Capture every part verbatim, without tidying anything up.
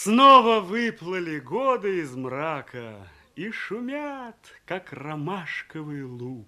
Снова выплыли годы из мрака и шумят, как ромашковый луг.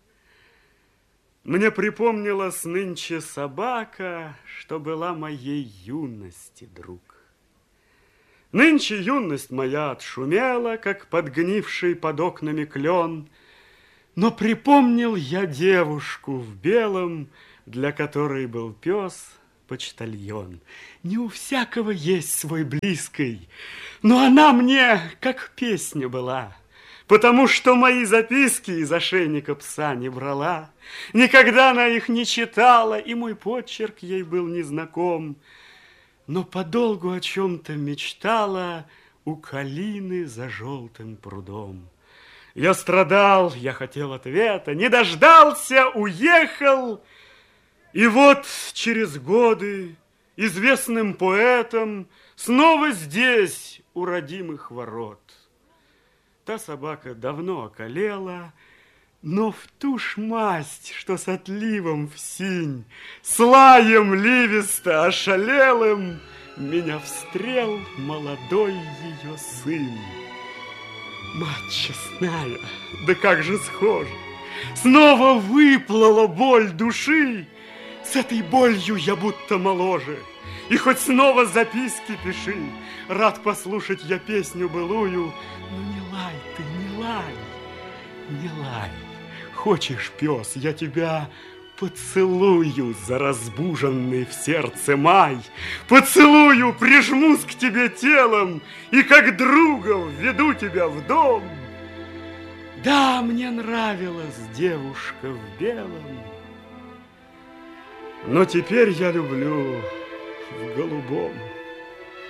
Мне припомнилась нынче собака, что была моей юности друг. Нынче юность моя отшумела, как подгнивший под окнами клен, но припомнил я девушку в белом, для которой был пес почтальон. Не у всякого есть свой близкий, но она мне как песня была, потому что мои записки из ошейника пса не брала, никогда она их не читала, и мой почерк ей был незнаком, но подолгу о чем-то мечтала у калины за желтым прудом. Я страдал, я хотел ответа, не дождался, уехал, и вот через годы известным поэтом снова здесь, у родимых ворот. Та собака давно околела, но в ту ж масть, что с отливом в синь, с лаем ливисто ошалелым, меня встрел молодой ее сын. Мать честная, да как же схоже! Снова выплыла боль души, с этой болью я будто моложе. И хоть снова записки пиши, рад послушать я песню былую, но не лай ты, не лай, не лай. Хочешь, пес, я тебя поцелую за разбуженный в сердце май, поцелую, прижмусь к тебе телом и как друга введу тебя в дом. Да, мне нравилась девушка в белом, но теперь я люблю в голубом.